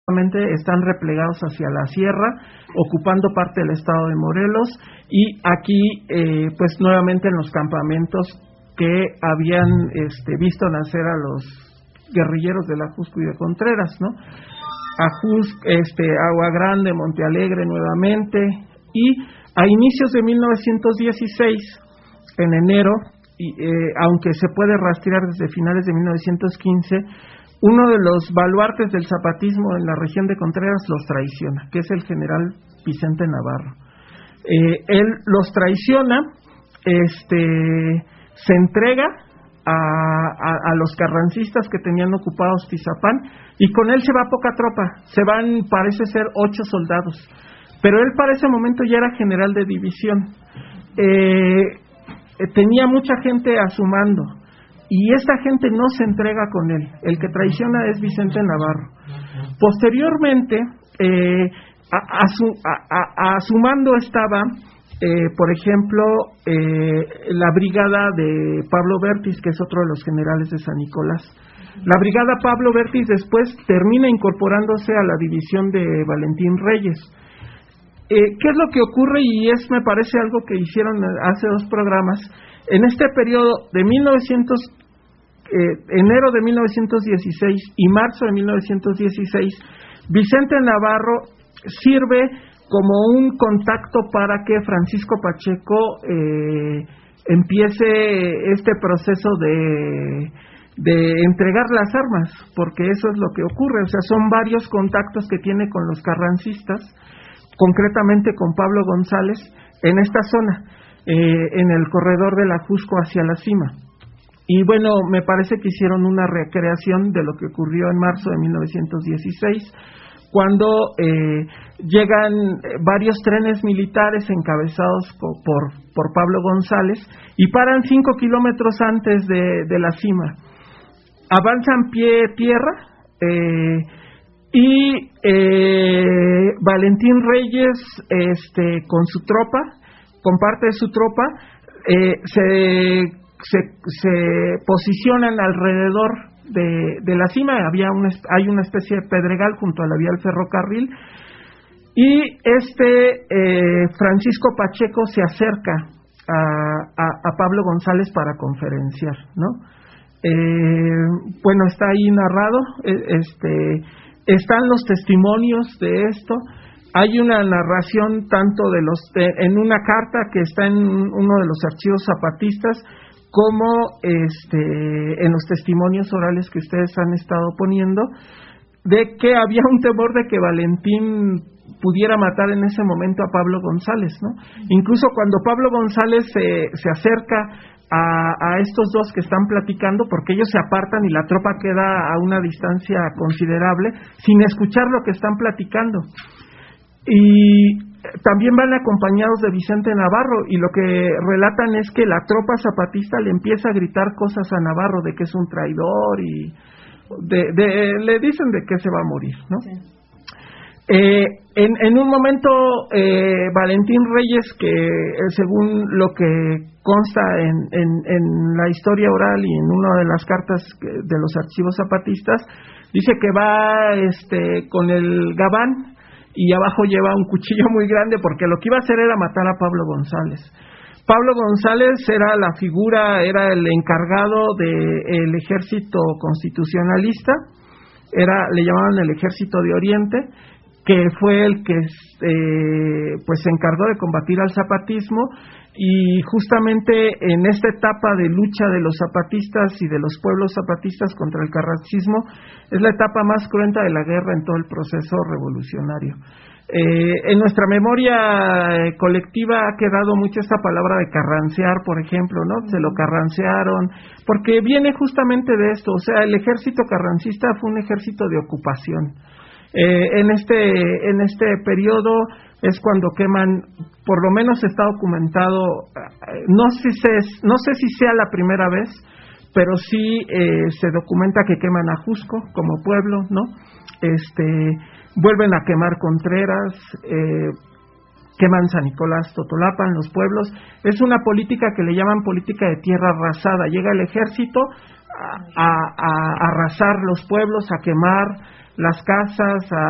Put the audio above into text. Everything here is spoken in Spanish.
están replegados hacia la sierra, ocupando parte del estado de Morelos, y aquí pues nuevamente en los campamentos que habían visto nacer a los guerrilleros de la Ajusco y de Contreras, ¿no? Agua Grande, Monte Alegre nuevamente, y a inicios de 1916, en enero, aunque se puede rastrear desde finales de 1915, uno de los baluartes del zapatismo en la región de Contreras los traiciona, que es el general Vicente Navarro. Él los traiciona, se entrega a los carrancistas que tenían ocupados Tizapán, y con él se va poca tropa, se van, parece ser 8 soldados, pero él para ese momento ya era general de división, tenía mucha gente a su mando, y esta gente no se entrega con él. El que traiciona es Vicente Navarro. Posteriormente, a su mando estaba, por ejemplo, la brigada de Pablo Bertis, que es otro de los generales de San Nicolás. La brigada Pablo Bertis después termina incorporándose a la división de Valentín Reyes. ¿Qué es lo que ocurre? Y me parece algo que hicieron hace 2 programas. En este periodo de enero de 1916 y marzo de 1916, Vicente Navarro sirve como un contacto para que Francisco Pacheco empiece este proceso de entregar las armas, porque eso es lo que ocurre. O sea, son varios contactos que tiene con los carrancistas, concretamente con Pablo González, en esta zona, en el corredor de la Ajusco hacia la cima. Y bueno, me parece que hicieron una recreación de lo que ocurrió en marzo de 1916, cuando llegan varios trenes militares encabezados por Pablo González y paran 5 kilómetros antes de la cima. Avanzan pie-tierra, y Valentín Reyes, con su tropa, con parte de su tropa, se posicionan alrededor de la cima. Hay una especie de pedregal junto a la vía del ferrocarril, y Francisco Pacheco se acerca a Pablo González para conferenciar, ¿no? Bueno, está ahí narrado, están los testimonios de esto. Hay una narración tanto en una carta que está en uno de los archivos zapatistas, como en los testimonios orales que ustedes han estado poniendo, de que había un temor de que Valentín pudiera matar en ese momento a Pablo González, ¿no? Incluso cuando Pablo González se acerca a estos dos que están platicando, porque ellos se apartan y la tropa queda a una distancia considerable, sin escuchar lo que están platicando. Y también van acompañados de Vicente Navarro, y lo que relatan es que la tropa zapatista le empieza a gritar cosas a Navarro, de que es un traidor, y le dicen de que se va a morir, ¿no? Sí. En un momento, Valentín Reyes, que según lo que consta en la historia oral y en una de las cartas de los archivos zapatistas, dice que va con el gabán, y abajo lleva un cuchillo muy grande, porque lo que iba a hacer era matar a Pablo González. Pablo González era el encargado del ejército constitucionalista, le llamaban el Ejército de Oriente, que fue el que pues se encargó de combatir al zapatismo, y justamente en esta etapa de lucha de los zapatistas y de los pueblos zapatistas contra el carrancismo, es la etapa más cruenta de la guerra en todo el proceso revolucionario. En nuestra memoria colectiva ha quedado mucho esta palabra de carrancear, por ejemplo, ¿no? Se lo carrancearon, porque viene justamente de esto. O sea, el ejército carrancista fue un ejército de ocupación. En este periodo es cuando queman, por lo menos está documentado, no sé si sea la primera vez, pero sí se documenta que queman a Ajusco como pueblo, ¿no? Vuelven a quemar Contreras, queman San Nicolás, Totolapan, los pueblos. Es una política que le llaman política de tierra arrasada. Llega el ejército a arrasar los pueblos, a quemar las casas,